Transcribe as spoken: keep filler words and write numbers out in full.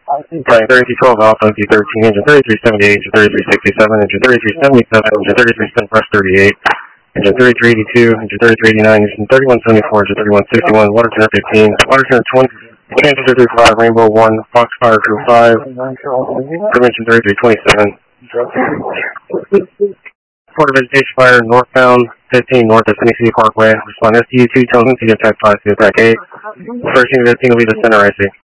Flying thirty-three twelve Alpha, M P thirteen, engine thirty-three seventy-eight, engine thirty-three sixty-seven, engine thirty-three seventy-seven, engine thirty-three seven plus thirty-eight, engine thirty-three eighty-two, engine thirty-three eighty-nine, engine thirty-one seventy-four, engine thirty-one sixty-one, water tender fifteen, water tender twenty, engine thirty-three five, Rainbow one, Foxfire Crew five, Prevention thirty-three twenty-seven. Port of Vegetation Fire, northbound fifteen, north of Sunny City Parkway. Respond S D U two, tell them to attack five to attack eight. First unit fifteen will be the center I C.